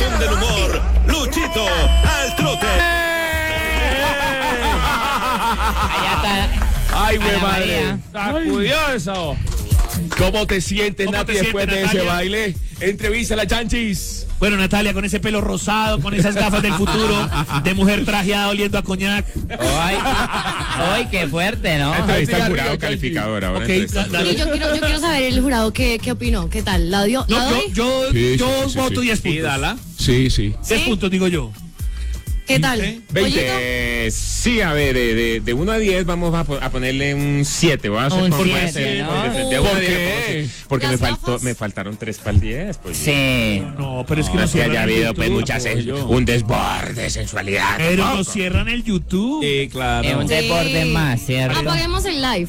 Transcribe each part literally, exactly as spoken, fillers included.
son del humor, Luchito al trote. Allá está. Ay, güey, Ana madre. María. Está curioso. ¿Cómo te sientes, ¿Cómo Nati, te después sientes, de ese Natalia? baile? Entrevista a la Chanchis. Bueno, Natalia, con ese pelo rosado, con esas gafas del futuro, de mujer trajeada oliendo a coñac. Ay, ay, qué fuerte, ¿no? Entrevista al Siga jurado arriba, calificador ahora. Ok, entrevista al da- jurado. Sí, yo quiero, yo quiero saber el jurado qué, qué opinó, qué tal, ¿la dio? ¿La No, doy? yo, yo, Sí, yo sí, sí, voto sí. diez Sí, puntos. dala. Sí, sí. diez ¿Sí? puntos, digo yo. ¿Qué tal? ¿Sí? ¿Pollito? veinte. Sí, a ver, de, de, de uno a diez vamos a, po- a ponerle un siete. Voy a hacer Un por siete, hacer- ¿no? de, de uno a ¿Por diez, qué? vamos a- Porque me, ¿Las faltó, gafas? me faltaron tres para el diez. Pues, Sí. No, pero es que No, no es que cierran haya el habido pues, YouTube, muchas, apoyo. un desborde de sensualidad. Pero tampoco. nos cierran el YouTube. Sí, claro. Es un Sí. deporte más, ¿cierto? Apaguemos el live.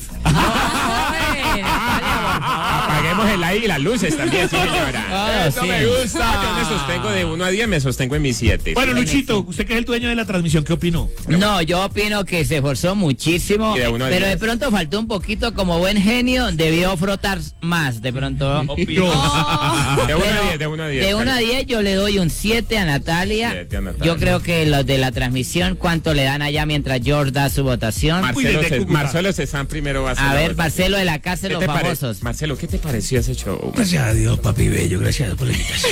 Apaguemos el aire y las luces también, sí, señora. Oh, Eso sí. me gusta. Yo me sostengo de uno a diez, me sostengo en mi siete. Bueno, Luchito, usted que es el dueño de la transmisión, ¿qué opinó? No, yo opino que se esforzó muchísimo, Y de uno a pero de diez. pronto faltó un poquito, como buen genio, debió frotar más, de pronto. Opino. Oh, De uno Pero a diez, de uno a diez. De uno a diez yo le doy un siete a Natalia. Siete a Natalia. Yo creo que los de la transmisión, ¿cuánto le dan allá mientras George da su votación? Marcelo, desde Ce- Cúcuta. Marcelo Cezanne primero va a hacer A la ver, votación. Marcelo de la Casa de ¿Qué los te pare- Famosos. Marcelo, ¿qué te pareció ese show? Gracias a Dios, papi bello, gracias por la invitación.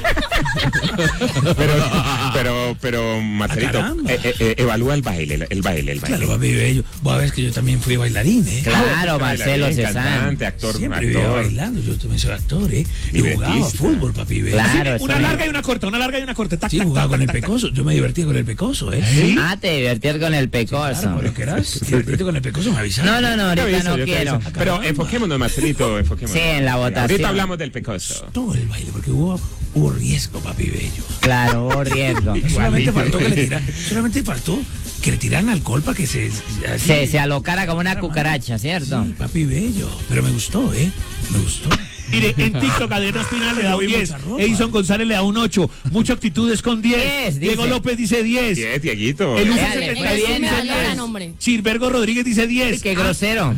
Pero, pero, pero, Marcelito, Ah, caramba. eh, eh, eh, evalúa el baile, el, el baile, el baile. Claro, papi bello. Vos sabés que yo también fui bailarín, ¿eh? Claro, Marcelo Bailarín, Cezanne. cantante, actor, Siempre vivía actor. bailando, yo también soy actor, ¿eh? Y Libretista. jugaba fútbol, papi bello. Claro, Una eso larga es. y una corta, una larga y una corta. Tac, Ah, tac, pues, tac, pues, tac, pues, tac, pues, tac. pecoso. Yo me divertí con el pecoso, ¿eh? ¿Sí? Ah, te divertías con el Claro, pecoso. por lo que eras, divertirte con el pecoso, me avisaron. No, no, no, Te ahorita aviso, no yo te quiero. aviso. Pero enfoquémonos, Marcelito, enfoquémonos. Sí, en la votación. Ahorita hablamos del pecoso. Todo el baile, porque hubo, hubo riesgo, papi bello. Claro, hubo riesgo. Solamente faltó que le tiraran, solamente faltó que le tiraran alcohol para que se... así- Se, se alocara como una cucaracha, ¿cierto? Sí, papi bello. Pero me gustó, ¿eh? Me gustó. Mire, en TikTok Adriano Espinal le da un Muy diez, mucha ropa. Edison González le da un ocho, Mucha Actitudes con diez, diez, Diego dice. López dice diez, Diez, Dieguito. el Véale, fue setenta y bien, seis me dice valoran, diez, hombre. Chilbergo Rodríguez dice diez, Qué grosero.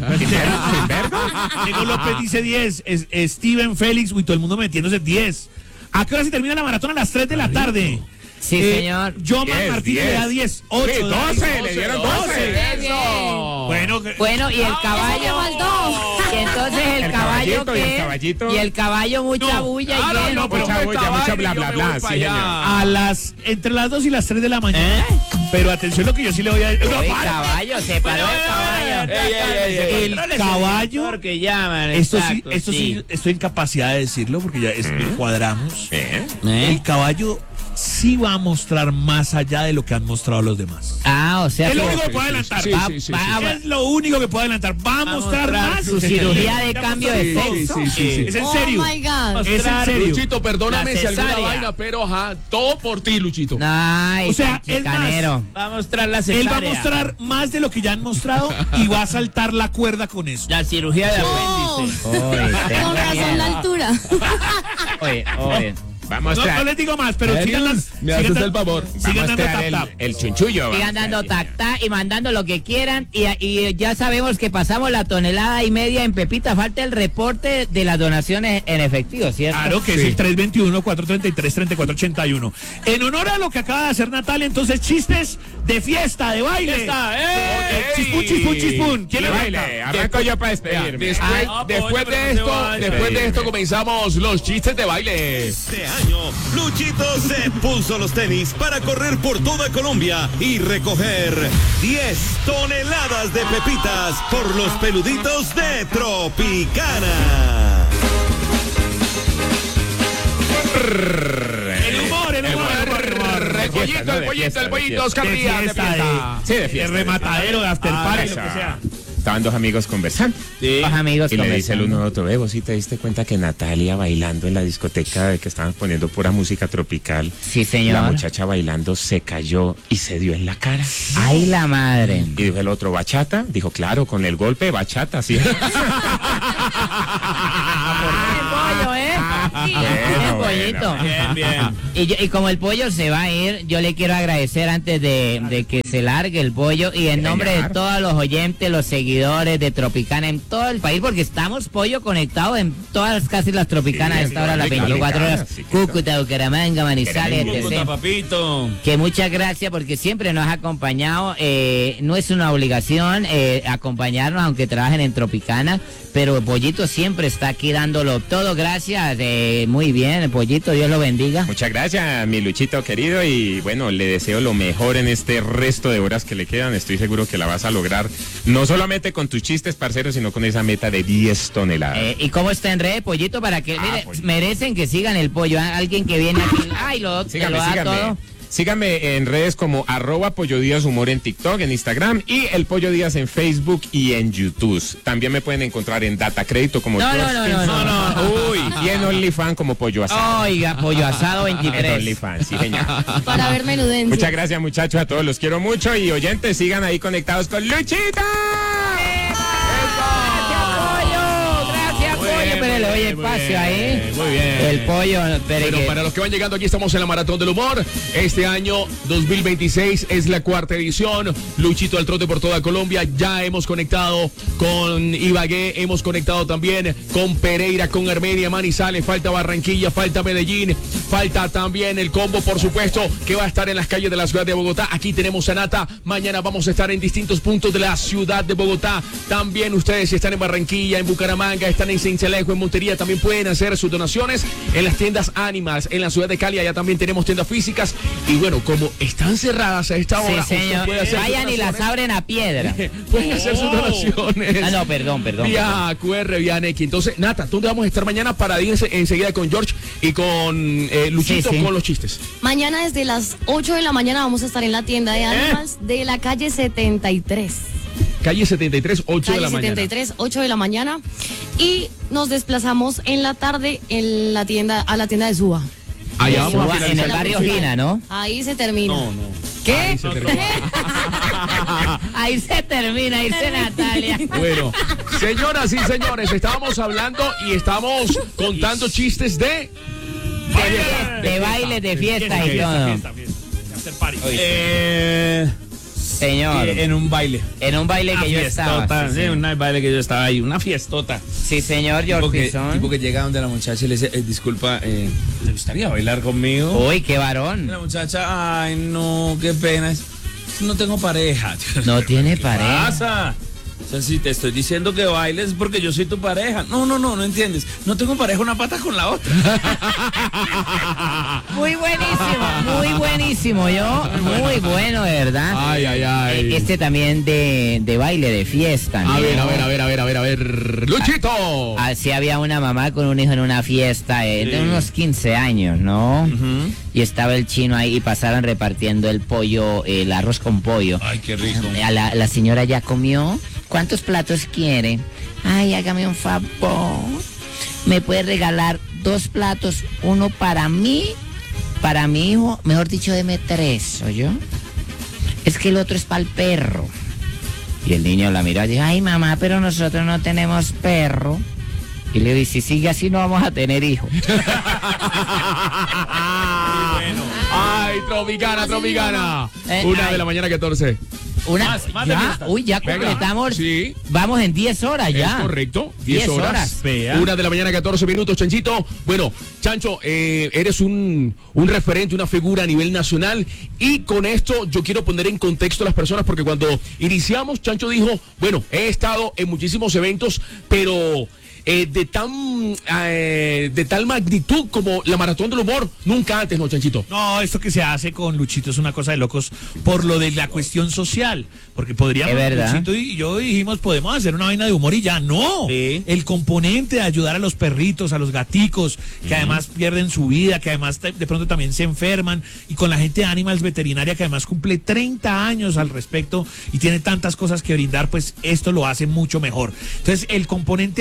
Diego López dice diez, es- Steven Félix, uy, todo el mundo metiéndose diez. ¿A qué hora se termina la maratón? A las tres de la tarde. Sí, Eh, señor. Joman diez, Martínez le da diez, ocho. Sí, doce, le dieron doce. Bueno, que- Bueno, y el caballo. Y entonces el, El caballo caballito y el que. caballito. Y el caballo, mucha No. bulla Ah, y no, bien. no, pero Mucha me bulla, caballo, mucho bla, yo bla, me bla, voy sí, pa' allá. señor. a las, entre las dos y las tres de la mañana. ¿Eh? Pero atención lo que yo sí le voy a decir. No, Uy, para. caballo, se paró el caballo. Ey, ey, ey, ey. El caballo. Que llaman. Esto sí, exacto, esto sí, estoy en capacidad de decirlo porque ya es, cuadramos. ¿Eh? ¿Eh? El caballo sí va a mostrar más allá de lo que han mostrado los demás. Ah, o sea, Es lo que único que puede adelantar. Sí, Va- sí, sí, va- sí. Es lo único que puede adelantar. Va a mostrar, mostrar más su cirugía de cambio de Sí, sexo. sí, sí, sí. Es en Oh serio. my God. Es en serio. Luchito, perdóname La si alguna cesárea. vaina, pero ajá, todo por ti, Luchito. Ay, O sea, qué es más, canero. Va a mostrar la Él cesárea. va a mostrar más de lo que ya han mostrado y va a saltar la cuerda con eso. La cirugía de Oh, apéndice. Uy, con tengo razón miedo. la altura. Oye, oye. Vamos a No, no mostrar, les digo más, pero sigan, dan- Me sigan haces dan- el favor. vamos sigan a dando mostrar tap el, tap. el chunchullo. vamos Sigan a dando decir. tacta y mandando lo que quieran y, y ya sabemos que pasamos la tonelada y media en Pepita. Falta el reporte de las donaciones en efectivo, ¿cierto? Claro que es el tres veintiuno, cuatro treinta y tres, treinta y cuatro ochenta y uno. En honor a lo que acaba de hacer Natalia, entonces chistes de fiesta, de baile. Fiesta, ¡ey! Ok, chispún, chispún, chispún. ¿Quién le Baile, baila? arranco yo para Vea, despedirme. Después, Ah, después bueno, pero de no se esto, va a después de despedir. esto comenzamos los chistes de baile. Este año, Luchito se puso los tenis para correr por toda Colombia y recoger diez toneladas de pepitas por los peluditos de Tropicana. El humor, el humor, el humor, el humor. El pollito, el pollito, el pollito, Oscar De Díaz, de fiesta, fiesta. Sí, de de, fiesta, de rematadero, de after Ah, party, lo esa. que sea. Estaban dos amigos conversando. Los amigos Y le dice el conversando. uno a otro, Bebo, ¿sí te diste cuenta que Natalia bailando en la discoteca de que estaban poniendo pura música tropical? Sí, señor. La muchacha bailando se cayó y se dio en la cara. Ay, la madre. Y dijo el otro, ¿bachata? Dijo, claro, con el golpe, bachata, sí. Pollo, ¿eh? Bueno, Pollito, Pollito. Bien, bien. Y, yo- y como el pollo se va a ir, yo le quiero agradecer antes de, de que se largue el pollo y en nombre de todos los oyentes, los seguidores de Tropicana en todo el país, porque estamos pollo conectado en todas casi las Tropicanas a esta hora, las veinticuatro horas. Cúcuta, Bucaramanga, Manizales, etcétera. papito. Que muchas gracias porque siempre nos ha acompañado. Eh, no es una obligación eh, acompañarnos aunque trabajen en Tropicana, pero el Pollito siempre está aquí dándolo todo. Gracias, eh, muy bien, Pollito, Dios lo bendiga. Muchas gracias, mi Luchito querido, y bueno, le deseo lo mejor en este resto de horas que le quedan. Estoy seguro que la vas a lograr, no solamente con tus chistes, parceros, sino con esa meta de diez toneladas. Eh, ¿Y cómo está en red, Pollito? Para que, Ah, mire, pues. merecen que sigan el pollo. ¿eh? Alguien que viene aquí, ay, lo, te Síganme, lo da síganme. todo. Síganme en redes como arroba Pollo Díaz Humor en TikTok, en Instagram, y el Pollo Díaz en Facebook y en YouTube. También me pueden encontrar en Data Crédito como No, George no, no, no, Pinson. no, Uy, y en OnlyFans como Pollo Asado. Oiga, pollo asado En veintitrés. OnlyFans, sí, señor. Para ver menudencia. Muchas gracias, muchachos, a todos los quiero mucho, y oyentes, sigan ahí conectados con Luchita. Gracias, pollo, pero le doy espacio ahí. Muy bien. El pollo, pero Bueno, que- para los que van llegando aquí, estamos en la Maratón del Humor. Este año dos mil veintiséis es la cuarta edición. Luchito al trote por toda Colombia. Ya hemos conectado con Ibagué, hemos conectado también con Pereira, con Armenia, Manizales, falta Barranquilla, falta Medellín, falta también el combo, por supuesto, que va a estar en las calles de la ciudad de Bogotá. Aquí tenemos a Nata. Mañana vamos a estar en distintos puntos de la ciudad de Bogotá. También ustedes, si están en Barranquilla, en Bucaramanga, están en Cincelejo, en Montería, también pueden hacer sus donaciones en las tiendas Animals, en la ciudad de Cali. Allá también tenemos tiendas físicas. Y bueno, como están cerradas a esta Sí, hora, usted señor. puede hacer sus Vayan y las donaciones. abren a piedra. Pueden hacer sus donaciones. Ah, no, perdón, perdón. perdón. Vía Q R, vía Nequi. Entonces, Nata, ¿dónde vamos a estar mañana para ir ense- enseguida con George y con eh, Luchito Sí, sí. con los chistes? Mañana desde las ocho de la mañana vamos a estar en la tienda de Animals de la calle setenta y tres. Calle setenta y tres, ocho de Calle la mañana. setenta y tres, ocho de la mañana. Y nos desplazamos en la tarde en la tienda, a la tienda de Suba. Allá vamos a Suba, en finalizar. el barrio Gina, ¿no? Ahí se termina. No, no. ¿Qué? Ahí se termina. Ahí se termina, ahí se Natalia. Bueno, señoras y señores, estábamos hablando y estamos contando chistes de... De, de baile, de fiesta y todo. Fiesta, fiesta. After party. Eh, Señor, eh, en un baile. en un baile Una que yo estaba. fiestota, Sí, sí, señor. un baile que yo estaba ahí, una fiestota. Sí, señor, Tipo George que, Pinzón. tipo que llega donde la muchacha y le dice, eh, disculpa, eh, ¿te gustaría bailar conmigo? Uy, qué varón. La muchacha, ay, no, qué pena. No tengo pareja. No tiene ¿Qué pareja. pasa? O sea, si te estoy diciendo que bailes porque yo soy tu pareja. No, no, no, no entiendes. No tengo pareja una pata con la otra. Muy buenísimo, muy buenísimo, yo. Muy bueno, de verdad. Ay, ay, ay. Eh, Este también de, de baile, de fiesta. ¿no? A ver, a ver, a ver, a ver, a ver, a ver. ¡Luchito! Así había una mamá con un hijo en una fiesta eh, de unos quince años, ¿no? Y estaba el chino ahí y pasaron repartiendo el pollo, el arroz con pollo. Ay, qué rico. A la, la señora ya comió. ¿Cuántos platos quiere? Ay, hágame un favor. ¿Me puede regalar dos platos? Uno para mí, para mi hijo, mejor dicho, deme tres, ¿oyó? Es que el otro es para el perro. Y el niño la miró y dijo, ay, mamá, pero nosotros no tenemos perro. Y le dijo, si sigue así no vamos a tener hijos. Ay, Tropicana, Tropicana. Eh, Una ay. de la mañana, catorce. Una, Más, más de ya, fiesta. uy, ya Venga, completamos. sí. Vamos en diez horas ya. Es correcto, diez diez horas. horas. Vea. Una de la mañana, catorce minutos, Chanchito. Bueno, Chancho, eh, eres un, un referente, una figura a nivel nacional. Y con esto yo quiero poner en contexto a las personas, porque cuando iniciamos, Chancho dijo, bueno, he estado en muchísimos eventos, pero eh, de tan eh, de tal magnitud como la Maratón del Humor, nunca antes, ¿no, Chanchito? No, esto que se hace con Luchito es una cosa de locos por lo de la cuestión social. Porque podríamos, Es verdad. Luchito y yo dijimos, podemos hacer una vaina de humor y ya no. Sí. El componente de ayudar a los perritos, a los gaticos, que además pierden su vida, que además de, de pronto también se enferman, y con la gente de Animals Veterinaria, que además cumple treinta años al respecto y tiene tantas cosas que brindar, pues esto lo hace mucho mejor. Entonces, el componente de ayuda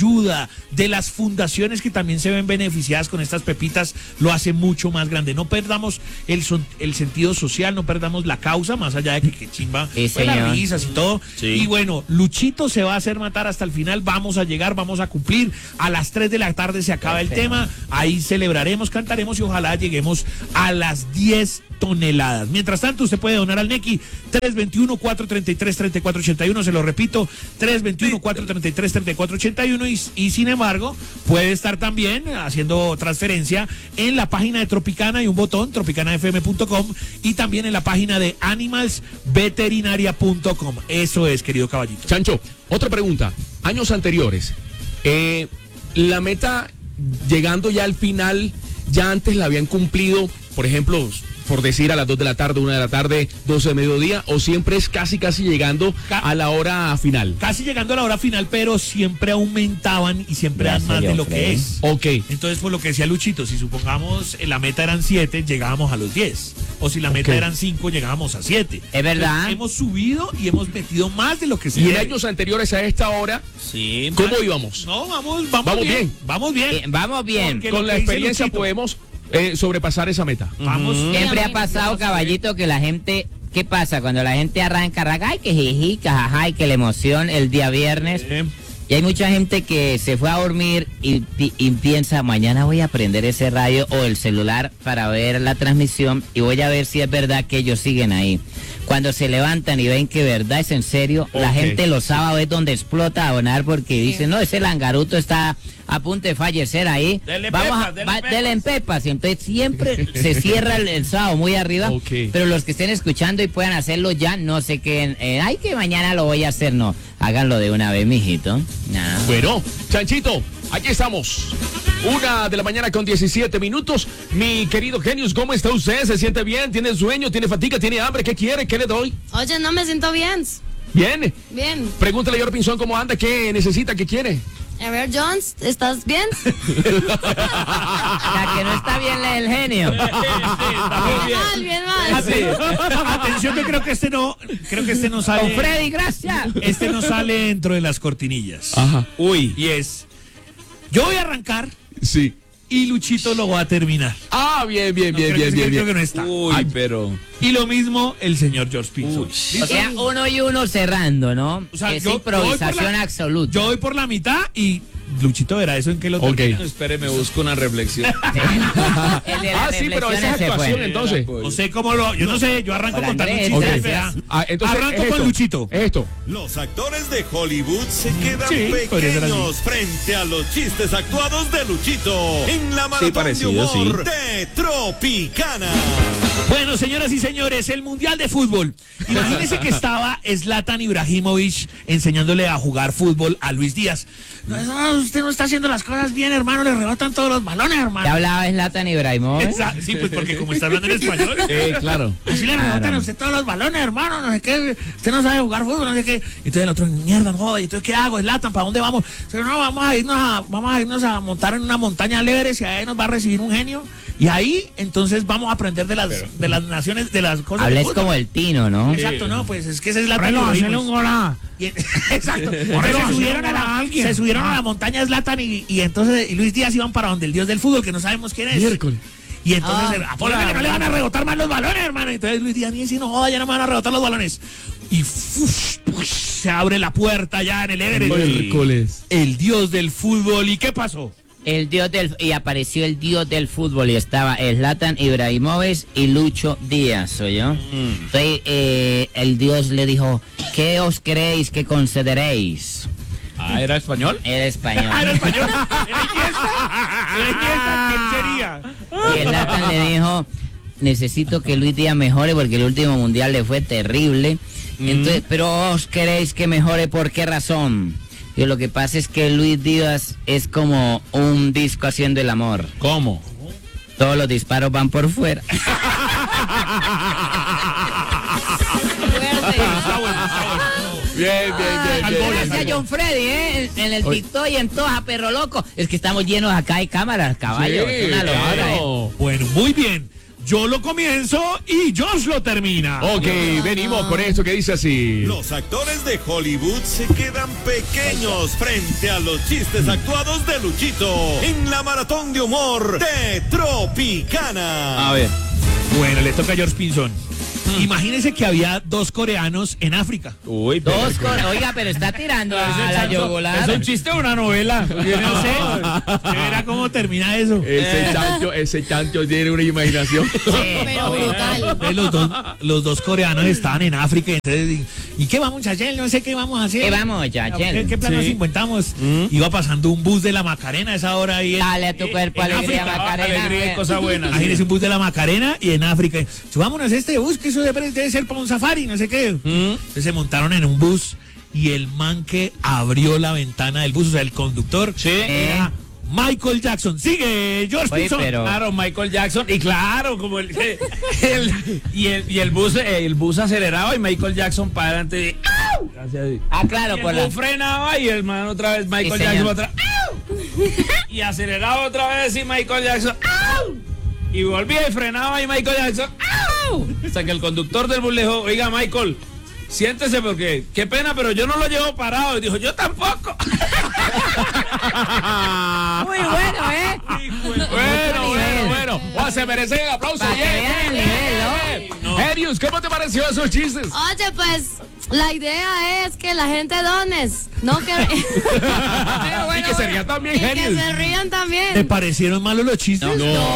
ayuda de las fundaciones que también se ven beneficiadas con estas pepitas lo hace mucho más grande. No perdamos el, son, el sentido social, no perdamos la causa, más allá de que, que chimba Sí, pues, las señor. risas y todo. Sí. Y bueno, Luchito se va a hacer matar hasta el final, vamos a llegar, vamos a cumplir. A las tres de la tarde se acaba el tema, ahí celebraremos, cantaremos y ojalá lleguemos a las diez toneladas. Mientras tanto, usted puede donar al Nequi tres dos uno, cuatro tres tres, tres cuatro ocho uno, se lo repito, tres dos uno, cuatro tres tres, tres cuatro ocho uno y, y sin embargo, puede estar también haciendo transferencia en la página de Tropicana, hay un botón, tropicana f m punto com, y también en la página de animals veterinaria punto com. Eso es, querido caballito. Chancho, otra pregunta. Años anteriores, eh, la meta llegando ya al final, ya antes la habían cumplido, por ejemplo, por decir a las dos de la tarde, una de la tarde, doce de mediodía, o siempre es casi casi llegando a la hora final. Casi llegando a la hora final, pero siempre aumentaban y siempre Ya dan se más le de lo que ofrece. es. Ok. Entonces, por lo que decía Luchito, si supongamos eh, la meta eran siete, llegábamos a los diez. O si la meta Ok. eran cinco, llegábamos a siete. Es verdad. Hemos subido y hemos metido más de lo que se Y en debe. años anteriores a esta hora, Sí. ¿cómo íbamos? No, vamos, vamos, Vamos bien, bien. Vamos bien. Eh, vamos bien. Porque Con lo la que dice experiencia Luchito, podemos eh, sobrepasar esa meta. Vamos. Siempre ha Bien, pasado, bien. caballito, que la gente, ¿qué pasa? Cuando la gente arranca, arranca, ay, que jiji, que jaja, y que la emoción el día viernes. Eh, Y hay mucha gente que se fue a dormir y, pi- y piensa, mañana voy a prender ese radio o el celular para ver la transmisión y voy a ver si es verdad que ellos siguen ahí. Cuando se levantan y ven que verdad es en serio, la Ok. gente los sábados es donde explota a donar porque dicen, no, ese langaruto está a punto de fallecer ahí. Dele Vamos pepas, a, dele va- pepas. dele en pepas. Y entonces siempre se cierra el, el sábado muy arriba. Ok. Pero los que estén escuchando y puedan hacerlo ya, no se queden, eh, ay, que mañana lo voy a hacer, no. Háganlo de una vez, mijito. Nah. Bueno, Chanchito, aquí estamos. Una de la mañana con diecisiete minutos. Mi querido Genius, ¿cómo está usted? ¿Se siente bien? ¿Tiene sueño? ¿Tiene fatiga? ¿Tiene hambre? ¿Qué quiere? ¿Qué le doy? Oye, no me siento bien. ¿Bien? Bien. Pregúntale a Yor Pinzón cómo anda, qué necesita, qué quiere. A ver, Jones, ¿estás bien? La que no está bien lee el genio. Bien mal, bien mal. Atención que creo que este no, creo que este no Con sale. Freddy, gracias. Este no sale dentro de las cortinillas. Ajá. Uy. Y es, yo voy a arrancar Sí. y Luchito lo va a terminar. Ah, bien, bien, No, bien, creo bien, que- bien, creo bien. que no está. Uy, Ay, pero. y lo mismo el señor George Pinzon. O sea, uno y uno cerrando, ¿no? O sea, es yo- yo voy por improvisación la- absoluta. Yo voy por la mitad y Luchito verá eso en qué lo Ok. termina. Espere, me busco una reflexión. El de las Ah, sí, pero esa es reflexiones se actuación fue. entonces. No sé cómo lo. Yo no sé, yo arranco Hola, contando un Andrés, chiste. gracias. verá. Ah, entonces, Arranco es con esto, Luchito. es Esto. Los actores de Hollywood se quedan Sí, podría ser así. pequeños frente a los chistes actuados de Luchito en la maratón parecido, de humor sí. de Tropicana. Bueno, señoras y señores, el Mundial de Fútbol. Imagínense que estaba Zlatan Ibrahimovic enseñándole a jugar fútbol a Luis Díaz. No, no, usted no está haciendo las cosas bien, hermano, le rebotan todos los balones, ¿Te hermano. hablaba Zlatan Ibrahimovic? Exacto, sí, pues porque como está hablando en español. Eh, claro. Así le rebotan a usted todos los balones, hermano, no sé qué, usted no sabe jugar fútbol, no sé qué. Entonces el otro, mierda, no joda, ¿y entonces qué hago, Zlatan? ¿Para dónde vamos? Pero no, vamos a irnos a, vamos a irnos a montar en una montaña alegre y ahí nos va a recibir un genio. Y ahí, entonces, vamos a aprender de las, de las naciones, de las cosas. del Hables fútbol. como el Tino, ¿no? Exacto, no, pues es que ese es la Bueno, hacerle un gol a... Y- Exacto. Pero Entonces, se hacerle subieron a un gol a la, alguien. se subieron a Ah. la montaña Zlatan y, y entonces y Luis Díaz iban para donde el dios del fútbol, que no sabemos quién es. Miércoles. Y entonces, Ah, ah, por que no le van a rebotar más los balones, hermano. Y entonces Luis Díaz, ni si no joda, ya no me van a rebotar los balones. Y ¡fuf! ¡Push! Se abre la puerta ya en el Everest. Miércoles. El dios del fútbol. ¿Y qué pasó? El dios del y apareció el dios del fútbol y estaba Zlatan Ibrahimovic y Lucho Díaz, ¿soy yo? Entonces eh, el dios le dijo, ¿qué os creéis que concederéis? Ah, ¿era español? Era español. Ah, era español. Era Iniesta. Era Iniesta. ¿Quién sería? Y Zlatan le dijo, necesito que Luis Díaz mejore porque el último mundial le fue terrible. Entonces, pero os queréis que mejore, ¿por qué razón? Y lo que pasa es que Luis Díaz es como un disco haciendo el amor. ¿Cómo? Todos los disparos van por fuera. Fuerte. Bien, bien, bien, Al bien. gol, bien. decía John Freddy, ¿eh? En, en el TikTok y en todas, a perro loco. Es que estamos llenos acá, hay cámaras, caballo. Sí, es una locura, ¿eh? claro. Bueno, muy bien. yo lo comienzo y Josh lo termina. Ok, venimos con esto que dice así. Los actores de Hollywood se quedan pequeños frente a los chistes actuados de Luchito en la maratón de humor de Tropicana. A ver. Bueno, le toca a George Pinzón. Imagínese que había dos coreanos en África. Uy, pero Dos que- con... Oiga, pero está tirando a Ese la chancho- yogular. ¿Es un chiste o una novela? Yo no sé. Usted verá cómo termina eso. Ese chancho, ese chancho tiene una imaginación. Pero brutal. Entonces, Los dos, los dos coreanos estaban en África. Entonces, ¿y qué vamos a hacer? No sé qué vamos a hacer. ¿Qué vamos, Yachel? ¿Qué, qué plan nos Sí. inventamos? Iba pasando un bus de la Macarena a esa hora ahí. en- Dale a tu cuerpo en alegría, África. Macarena. Alegría y cosas buenas. Imagínese un bus de la Macarena y en África. Subámonos a este bus, que eso debe, debe ser para un safari, no sé qué. Entonces se montaron en un bus y el man que abrió la ventana del bus, o sea, el conductor, era Michael Jackson. Sigue, George Oye, Pinzón. pero- Claro, Michael Jackson. Y claro, como el, el- y el y el bus eh, el bus aceleraba y Michael Jackson para adelante. y- ¡au! Hacia ahí. Ah, claro, Y por el la... bus frenaba y el man otra vez Michael Sí, Jackson señor. otra. ¡au! Y aceleraba otra vez y Michael Jackson. ¡au! Y volvía y frenaba y Michael Jackson. ¡au! Hasta que el conductor del bus le dijo, oiga Michael, siéntese porque qué pena, pero yo no lo llevo parado. Y dijo, yo tampoco. Muy bueno, ¿eh? Bueno, bueno, nivel. bueno. Oh, se merecen el aplauso. Para que Bien, vean el bien, nivel, bien. Genius, ¿cómo te pareció esos chistes? Oye, pues, la idea es que la gente dones, no que... Y que sería también y que Genius. se rían ¿Te también. parecieron malos los chistes?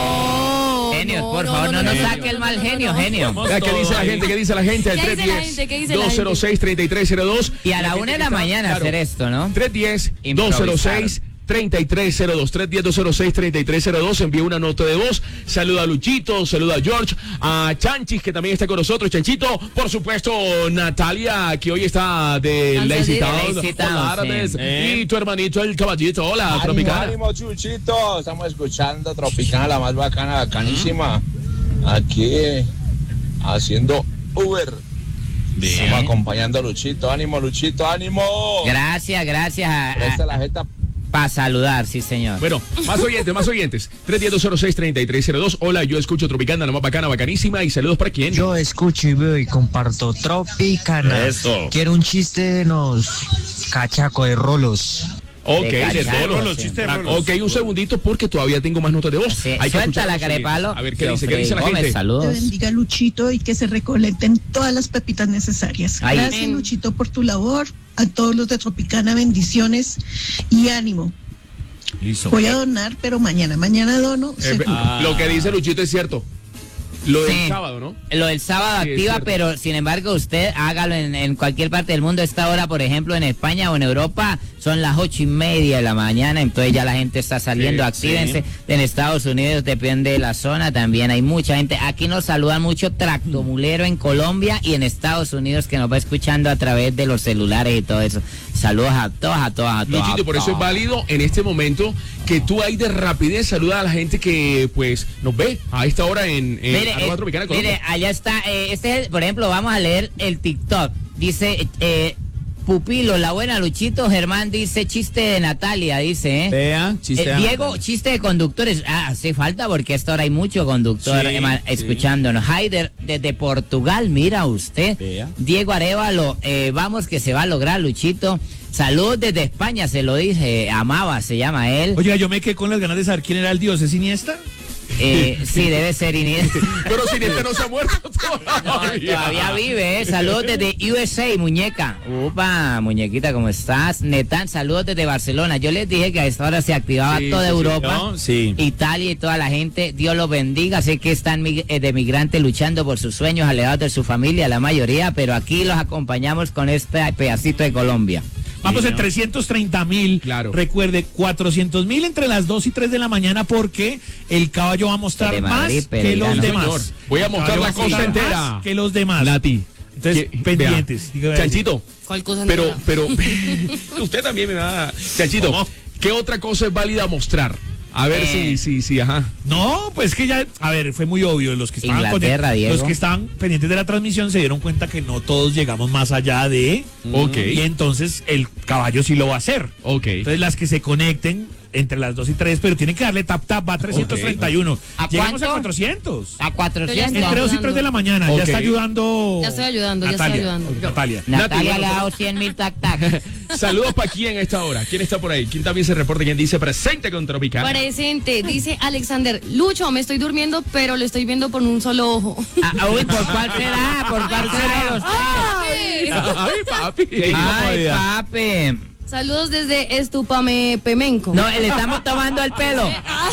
No, Genios, no, por no, favor, no, no, nos no, saque no, el mal no, no, genio, no. genio. Mira, ¿qué dice la gente? ¿Qué dice la gente? Al ¿Qué dice la tres gente? ¿Qué diez, dice la gente? dos cero seis, treinta y tres cero dos. Y a la una de la mañana hacer esto, ¿no? tres diez, dos cero seis, treinta y tres cero dos. tres diez, dos cero seis, treinta y tres cero dos. Envía una nota de voz. Saluda a Luchito, saluda a George, a Chanchis, que también está con nosotros. Chanchito, por supuesto, Natalia, que hoy está de Ah, Lazy sí, Town. de Lazy Town, Hola, Artes. sí. Y tu hermanito, el caballito. Hola, Tropicana. Ánimo, Chuchito. Estamos escuchando Tropicana, la más bacana, bacanísima. Aquí haciendo Uber. Estamos acompañando a Luchito. Ánimo, Luchito, ánimo. Gracias, gracias. Presta la jeta. Para saludar, sí, señor. Bueno, más oyentes, más oyentes. tres diez, dos cero seis, treinta y tres cero dos. Hola, yo escucho Tropicana, la más bacana, bacanísima. Y saludos para quién. Yo escucho y veo y comparto Tropicana. Eso. Quiero un chiste de los cachaco de rolos. Ok, De de cachar, rolos, sí. chistes de rolos. Ok, un segundito porque todavía tengo más notas de voz. Sí, Hay que suelta escuchar la los carepalo. oyentes. A ver, ¿qué dice? ¿Qué dice la Gómez, gente? Te saludos. bendiga Luchito y que se recolecten todas las pepitas necesarias. Ay. Gracias Luchito por tu labor. A todos los de Tropicana, bendiciones y ánimo. Listo. Voy a donar, pero mañana, mañana dono. Eh, seguro. Lo que dice Luchito es cierto. Lo del Sí. sábado, ¿no? Lo del sábado Sí, es activa, cierto. pero sin embargo usted hágalo en, en cualquier parte del mundo. Esta hora, por ejemplo, en España o en Europa, son las ocho y media de la mañana, entonces ya la gente está saliendo, Sí, actívense. En Estados Unidos depende de la zona, también hay mucha gente. Aquí nos saludan mucho tractomulero en Colombia y en Estados Unidos que nos va escuchando a través de los celulares y todo eso. Saludos a todos, a todos, a todos. Luchito, a por eso es todos. válido en este momento que tú ahí de rapidez saluda a la gente que pues nos ve a esta hora en, en Mire, arroba eh, Tropicana Colombia. mire, allá está, eh, este es, el- por ejemplo, vamos a leer el TikTok. Dice, eh, Pupilo, la buena Luchito, Germán dice, chiste de Natalia, dice, ¿eh? Vean, chiste. Eh, de Diego, Natalia. chiste de conductores. Ah, hace falta porque a esta hora hay mucho conductor Sí, eh, ma- sí. escuchándonos. Haider, desde Portugal, mira usted. Vea. Diego Arevalo, eh, vamos que se va a lograr, Luchito. Saludos desde España, se lo dice, Amaba, se llama él. Oiga, yo me quedé con las ganas de saber quién era el dios. ¿Es Iniesta? Eh, sí, debe ser Iniesta. Pero si este no se ha muerto todavía. Todavía vive, ¿eh? Saludos desde U S A, muñeca. Upa, muñequita, ¿cómo estás? Netan, saludos desde Barcelona. Yo les dije que a esta hora se activaba Sí, toda sí, sí, Europa, ¿no? Sí. Italia y toda la gente. Dios los bendiga. Sé que están mig- eh, de migrantes luchando por sus sueños, alejados de su familia, la mayoría, pero aquí los acompañamos con este pedacito de Colombia. Vamos Sí, en ¿no? trescientos treinta mil. Claro. Recuerde, cuatrocientos mil entre las dos y tres de la mañana porque el caballo va a mostrar De Madrid, más que Pereira, los ¿no? demás. Señor, voy a El mostrar caballo la va a cosa mostrar entera. más que los demás. Nati. Entonces, que- pendientes. vea, Diga, Chanchito, ¿Cuál cosa pero, nueva? pero, usted también me va a... Chanchito, ¿Cómo? ¿qué otra cosa es válida mostrar? A ver Eh. si, si, si, ajá. No, pues que ya, a ver, fue muy obvio. Los que estaban con- Inglaterra, Diego. los que estaban pendientes de la transmisión se dieron cuenta que no todos llegamos más allá de. Ok. Y entonces el caballo sí lo va a hacer. Ok. Entonces las que se conecten entre las dos y tres, pero tienen que darle tap tap, va a trescientos treinta y uno. ¿A Llegamos cuánto? a cuatrocientos. A cuatrocientos. Entre dos y tres de la mañana, Ok. ya está ayudando. Ya estoy ayudando, ya estoy Natalia. ayudando. Natalia. Natalia le ha dado cien mil tac tac. Saludos para quién a esta hora. ¿Quién está por ahí? ¿Quién también se reporta? ¿Quién dice presente con Tropicana? Presente, dice Alexander. Lucho, me estoy durmiendo, pero lo estoy viendo por un solo ojo. Ah, uy, ¿por cuál será? ¿Por cuál será de los Ay. Ay, papi. Ay, papi. Saludos desde Estupame Pemenco. No, le estamos tomando el pelo.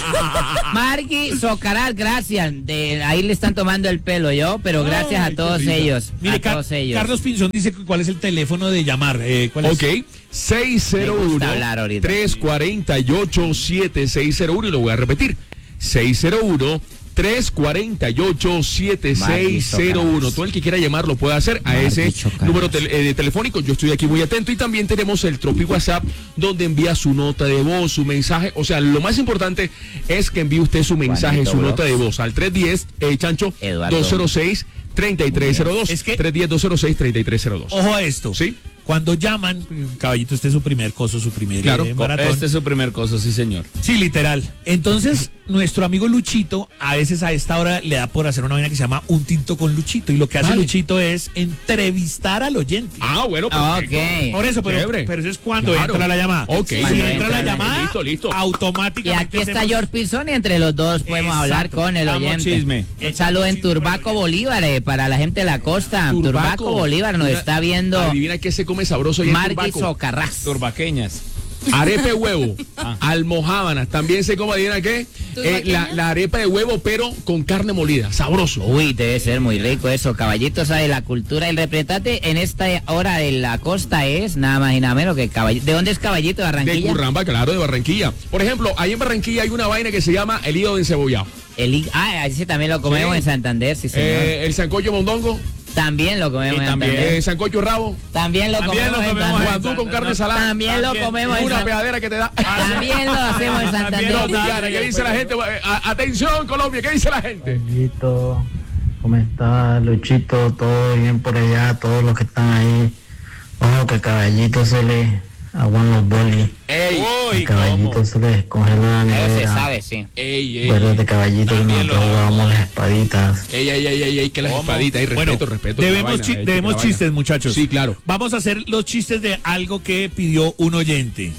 Margui Socaral, gracias. De, ahí le están tomando el pelo yo, pero gracias Ay, a todos qué rico. ellos. Mire, a Car- todos ellos. Carlos Pinzón dice que cuál es el teléfono de llamar. Eh, ¿cuál es? Ok, seis cero uno, Me gusta hablar ahorita. tres cuatro ocho, siete seis cero uno y lo voy a repetir. seis cero uno, tres cuatro ocho, siete seis cero uno. Todo el que quiera llamar lo puede hacer a ese Chocaras. número tel- eh, telefónico. Yo estoy aquí muy atento y también tenemos el Tropi WhatsApp donde envía su nota de voz, su mensaje. O sea, lo más importante es que envíe usted su mensaje, Juanito su Bros. nota de voz al tres uno cero, eh, Chancho, Eduardo. dos cero seis, tres tres cero dos. Es que- tres uno cero, dos cero seis, tres tres cero dos. Ojo a esto. ¿Sí? Cuando llaman, caballito, este es su primer coso, su primer Claro. eh, maratón. Este es su primer cosa, sí, señor. Sí, literal. Entonces, nuestro amigo Luchito, a veces a esta hora le da por hacer una vaina que se llama Un Tinto con Luchito. Y lo que hace Vale. Luchito es entrevistar al oyente. Ah, bueno, perfecto. Ok. Por eso, pero, Chévere. pero eso es cuando Claro. entra la llamada. Ok. Si Cuando entra la entra la- llamada, Listo, listo. Y automáticamente. aquí está hacemos- George Pinzón y entre los dos podemos Exacto. hablar con el Damos oyente. chisme. Un saludo en Turbaco, Bolívar, eh, para la gente de la costa. Turbaco, Bolívar nos Una- está viendo Adivina qué se come sabroso ahí en Margui Turbaco. Socarrás. Turbaqueñas. Arepa de huevo, Ah. almojábanas, también se come, adivina qué, Eh, la, la arepa de huevo pero con carne molida, sabroso. Uy, debe ser muy rico eso, caballito, sabe la cultura. El representante en esta hora de la costa es nada más y nada menos que Caballito. ¿De dónde es Caballito? ¿De De Barranquilla? Curramba, claro, de Barranquilla. Por ejemplo, ahí en Barranquilla hay una vaina que se llama el hígado encebollado. El, i- ah, ese también lo comemos Sí. en Santander, sí señor. Eh, el sancocho mondongo, También lo comemos Y en también, Santander. eh, sancocho rabo, También lo También comemos lo en comemos en Santander. guandú con carne salada. También lo comemos en una Santander. pegadera que te da. También lo hacemos en Santander. Tropicana, ¿qué dice la gente? Eh, a- Atención, Colombia, ¿qué dice la gente? Luchito, ¿cómo está Luchito? ¿Todo bien por allá? Todos los que están ahí. Ojo que Caballito se le aguan los bolis. Ey, A Caballito se le descongela la Eso se nevera. sabe, sí. ey, ey, Acuérdate, Caballito, que nosotros jugábamos las espaditas. ey, ey, ey, ey, ey, que las espaditas, y respeto, Bueno, respeto. debemos, la vaina, chi- eh, debemos la vaina. chistes, muchachos. Sí, claro. Vamos a hacer los chistes de algo que pidió un oyente.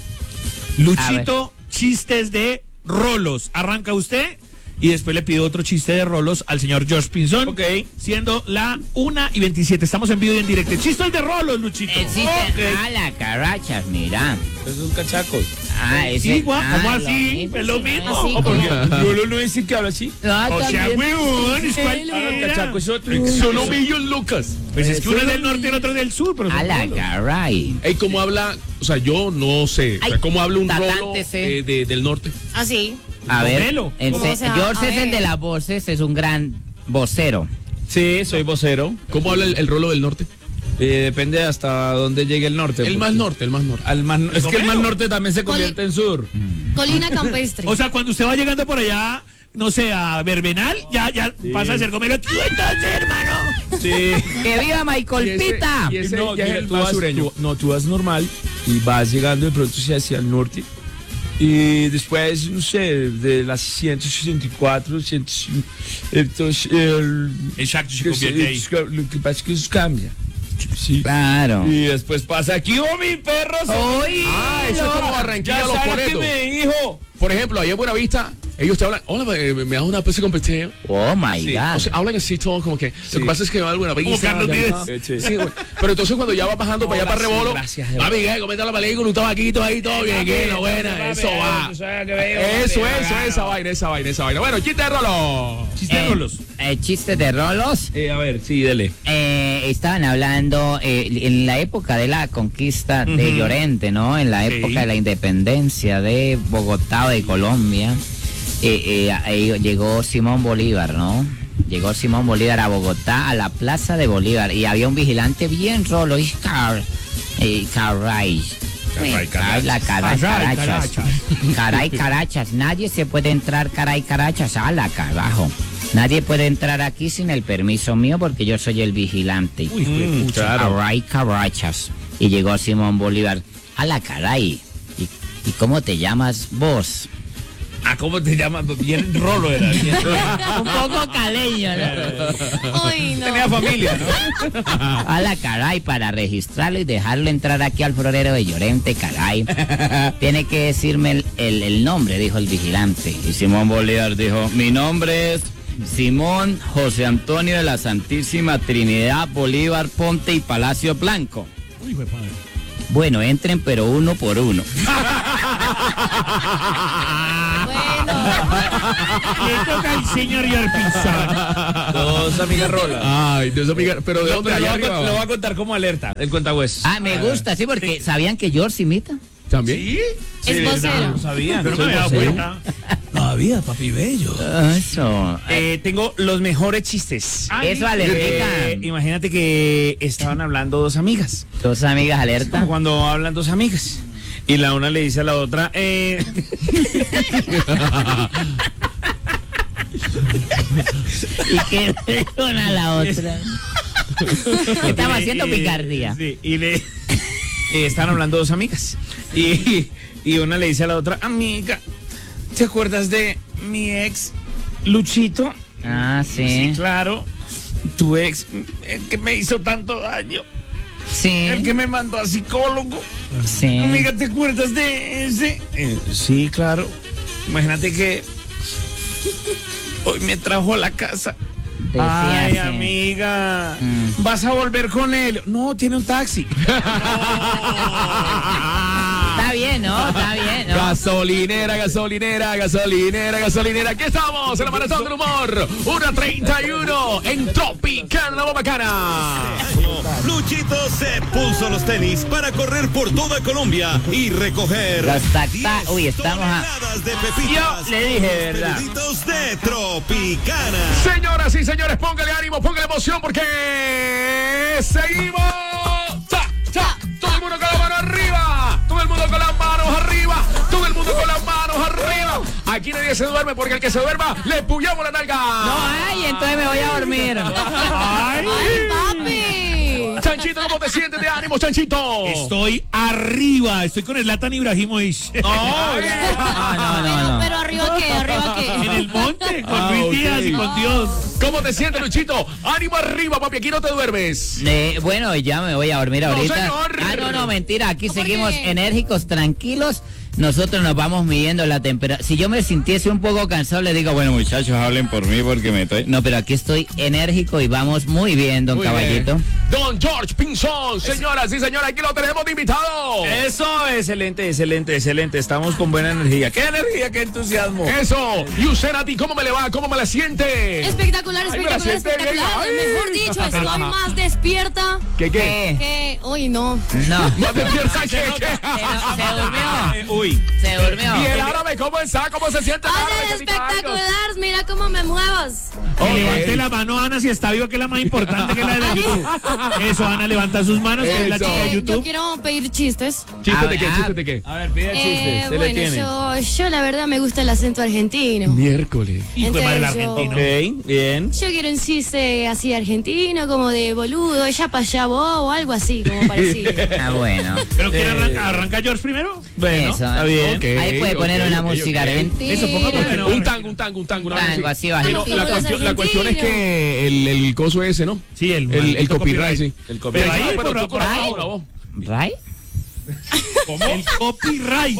Luchito, chistes de rolos. Arranca usted y después le pido otro chiste de rolos al señor George Pinzón. Ok. Siendo la una y veintisiete. Estamos en vivo y en directo. Chistes de rolos, Luchito. Existe. Ok. Ah, la carachas, mira. Esos cachacos. Ah, ese. Sí, guau, ah, ¿cómo lo así? mismo, Es lo sí, mismo. así ¿O por qué? como- Yo lo no decir que habla así. No, O sea, también. huevón, es Sí, cualquiera. Cachaco es otro. Son un millón lucas. Pues es que uno es del norte y el otro es del sur, pero son A la rolos. caray. Ey, ¿cómo habla? O sea, yo no sé. O sea, Ay, ¿cómo habla un rolo tatántese. eh, de- del norte? Así. A ver, Pomelo. en ¿Cómo se- se llama? George A es el ver. de las voces, es un gran vocero. Sí, soy vocero. ¿Cómo habla el, el rolo del norte? Eh, depende hasta dónde llegue el norte. El porque- más norte, el más norte. Al más, es que el más Romero. norte también se convierte en sur. Colina campestre. O sea, cuando usted va llegando por allá, no sé, a Verbenal, ya, ya pasa a ser gomelo. Tío, entonces, hermano. Sí. ¡Que viva Michael Y ese- Pita! y ese No, ya es mira, el tú más vas- sureño. tú- no, tú vas normal y vas llegando de pronto hacia, hacia el norte. Y después, no sé, de las ciento sesenta y cuatro, ciento cinco, entonces, el, Exacto, se que convierte ahí. es- lo que pasa es que eso cambia. Sí. Claro. Y después pasa aquí, ¡oh, mi perro! ¡Uy! Ah, eso es como Barranquilla, Ya los sabes que coletos. me dijo. Por ejemplo, allá en Buenavista, ellos te hablan, hola, me, me, me das una especie de competeo. Oh my Sí, God. o sea, hablan así todo como que, lo que pasa es que va a Buenavista. Como Carlos ya- Vives. Sí, sí, güey. Pero entonces cuando ya va bajando para allá para Rebolo, gracias, va Miguel, comenta la película, un tabaquito ahí, todo bien, que la buena, eso va. Eso, eso, esa vaina, esa vaina, esa vaina. Bueno, chiste de rolo. Chiste de Eh, rolos. eh, chiste de rolos. Eh, a ver, sí, dele. Eh, estaban hablando eh, en la época de la conquista de Llorente, ¿no? En la Sí. época de la independencia de Bogotá o de Colombia, eh, eh, ahí llegó Simón Bolívar, ¿no? Llegó Simón Bolívar a Bogotá, a la Plaza de Bolívar, y había un vigilante bien rolo, y car, eh, caray. Caray, Ay, la caray, Caray, carachas. Caray, carachas. Nadie se puede entrar, caray, carachas. A la carajo. Nadie puede entrar aquí sin el permiso mío porque yo soy el vigilante. Uy, hijo de pucha. Caray, carachas. Y llegó Simón Bolívar. A la caray. Y ¿y cómo te llamas vos? Ah, ¿cómo te llamas? Bien rolo era. Bien rolo. Un poco caleño, ¿no? Uy, no. Tenía familia, ¿no? A la caray, para registrarlo y dejarlo entrar aquí al florero de Llorente, caray. Tiene que decirme el, el, el nombre, dijo el vigilante. Y Simón Bolívar dijo, mi nombre es Simón José Antonio de la Santísima Trinidad Bolívar Ponte y Palacio Blanco. Uy, fue padre. Bueno, entren pero uno por uno. Le toca al señor Yorpizón. Dos amigas rolas. Ay, dos amigas, pero ¿de No, dónde? pero lo, Allá voy a, arriba. lo voy a contar como alerta, el cuentahuesos. Ah, me gusta, sí, porque ¿sabían que George imita? ¿También? ¿Sí? Es vocero. No sabían. Pero no me he dado cuenta. Todavía, papi bello. Eso. Eh, tengo los mejores chistes. Eso, alerta. Eh, imagínate que estaban hablando dos amigas. Dos amigas alerta. Cuando hablan dos amigas. Y la una le dice a la otra, eh... ¿Y qué le dijo a la otra? Estaba haciendo picardía. Sí, y le... eh, están hablando dos amigas. Y, y una le dice a la otra, amiga, ¿te acuerdas de mi ex Luchito? Ah, sí. Claro, tu ex, el que me hizo tanto daño. Sí. El que me mandó a psicólogo. Sí. Amiga, ¿te acuerdas de ese? Eh, sí, claro. Imagínate que hoy me trajo a la casa. Decía Ay, así. amiga, Mm. ¿vas a volver con él? No, tiene un taxi. Está bien, ¿no? Está bien, ¿no? Gasolinera, gasolinera, gasolinera, gasolinera. Aquí estamos en la maratón del humor. una treinta y uno en Tropicana, la bacana. Luchito se puso los tenis para correr por toda Colombia y recoger Los tac- diez uy, estamos a- toneladas de pepitas. Yo le dije, con los ¿verdad? peluditos de Tropicana. Señoras y señores, póngale ánimo, póngale emoción porque seguimos. ¡Ta, ta! Todo el mundo con las manos arriba. Todo el mundo con las manos arriba. Todo el mundo con las manos arriba. Aquí nadie se duerme porque el que se duerma le puyamos la nalga. No, ay, entonces me voy a dormir. Ay. ¡Ay, papi! Chanchito, ¿cómo te sientes de ánimo, Chanchito? Estoy arriba, estoy con Zlatan Ibrahimovic. Ay. No, no, no, Pero, no. pero arriba qué, arriba En qué. el monte, con Ah, Luis ok. Díaz y con Dios. ¿Cómo te sientes, Luchito? Ánimo arriba, papi, aquí no te duermes. Eh, bueno, ya me voy a dormir No, ahorita. señor. Ah, no, no, mentira. Aquí ¿Por seguimos qué? enérgicos, tranquilos. Nosotros nos vamos midiendo la temperatura. Si yo me sintiese un poco cansado, le digo, bueno, muchachos, hablen por mí porque me estoy. No, pero aquí estoy enérgico y vamos muy bien, don Muy Caballito. bien. Don George Pinzón, señoras y señores, aquí lo tenemos de invitado. Eso, excelente, excelente, excelente. Estamos con buena energía. ¡Qué energía, qué entusiasmo! Eso. Y usted, a ti, ¿cómo me le va? ¿Cómo me la siente? Espectacular, Ay, me la espectacular, siente bien. espectacular. Ay. Mejor dicho, estoy más despierta ¿Qué, qué? ¿Qué? que... Uy, no. No, ¿Más despierta que se, qué? se durmió. Eh, uy, Se durmió. Y el árabe, ¿cómo está? ¿Cómo se siente el árabe? Oye, que necesita años? espectacular, mira cómo me muevas. Que Ok. levante la mano, Ana, si está viva, que es la más importante, que es la de la YouTube. Eso, Ana, levanta sus manos, que es la Eso. chica de Eh, yo YouTube. quiero pedir chistes. ¿Chiste de qué? Ah, ¿Chiste de qué? a ver, pide Eh, chistes. Se le bueno, tiene. yo, yo la verdad me gusta el acento argentino. Miércoles. Hijo de madre el Entonces, yo- argentino. Ok, bien. Yo quiero un chiste así argentino, como de boludo, ella para allá vos, o algo así, como parecido. Ah, bueno. ¿Pero quiere Eh, arrancar, arranca George primero? Bueno, Eso. está bien. Ok, Ahí puede poner ok, una ok, música ok. argentina. Eso, ponga porque no. Un tango, un tango, un tango. Una Tango, música. así bajito. Pero la Los cuestión, la cuestión es argentinos. que el, el coso ese, ¿no? Sí, el, El, el maldito copyright, sí. El Pero copyright. ahí, Pero por, tú por por ahí. ahora, vos. ¿Right? El copyright.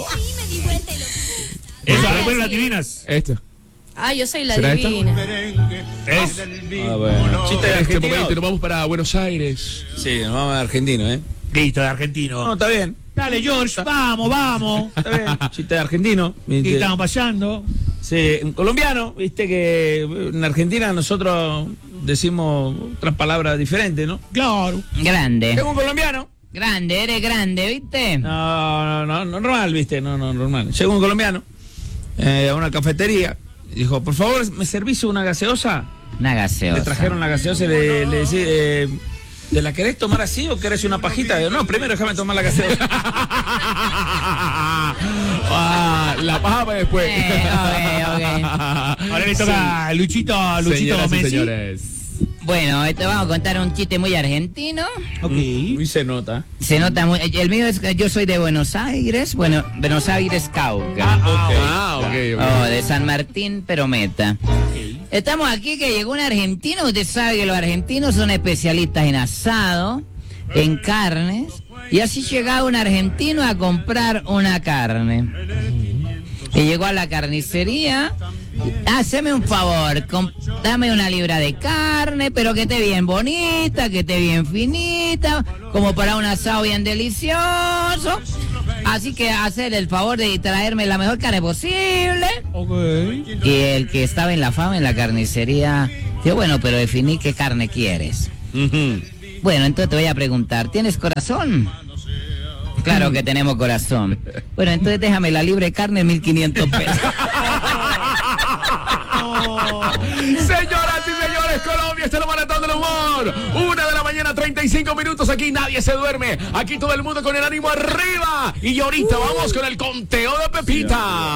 Eso, a ver, bueno, las divinas. Este. Ah, yo soy la ¿Será esta? divina. Es. Ah, bueno. Chiste de En este argentino. momento nos vamos para Buenos Aires. Sí, nos vamos a argentino, ¿eh? Listo, de argentino. No, está bien. Dale, George, vamos, vamos. Está bien. Chiste de argentino. ¿Qué estamos pasando? Sí, en colombiano, viste que en Argentina nosotros decimos otras palabras diferentes, ¿no? Claro. Grande. Tengo un colombiano. Grande, eres grande, ¿viste? No, no, no, normal, viste, no, no, normal. Llegó un colombiano eh, a una cafetería y dijo, por favor, ¿me servís una gaseosa? Una gaseosa. Le trajeron la gaseosa y le, le decía, eh, ¿te la querés tomar así o querés una pajita? Yo, no, primero déjame tomar la gaseosa. Ah, la paja para después. Eh, ok, ok. Ahora le toca a Luchito, Luchito Señoras y Messi. señores. Bueno, te vamos a contar un chiste muy argentino. Ok. Uy, se nota. Se nota muy... El mío es que yo soy de Buenos Aires, bueno, Buenos Aires, Cauca. Ah, ok. Ah, ok, ok. Oh, de San Martín, pero Meta. Estamos aquí que llegó un argentino. Usted sabe que los argentinos son especialistas en asado, en carnes. Y así llegaba un argentino a comprar una carne. Y llegó a la carnicería. Haceme un favor, com- dame una libra de carne, pero que esté bien bonita, que esté bien finita, como para un asado bien delicioso. Así que hacer el favor de traerme la mejor carne posible. Okay. Y el que estaba en la fama en la carnicería, dijo, bueno, pero definí qué carne quieres. Ujú. Bueno, entonces te voy a preguntar, ¿tienes corazón? Claro que tenemos corazón. Bueno, entonces déjame la libre carne, mil quinientos pesos. Señoras y señores, Colombia, este es el Maratón del Humor. Una de la mañana, treinta y cinco minutos. Aquí nadie se duerme. Aquí todo el mundo con el ánimo arriba. Y ahorita vamos con el conteo de Pepita.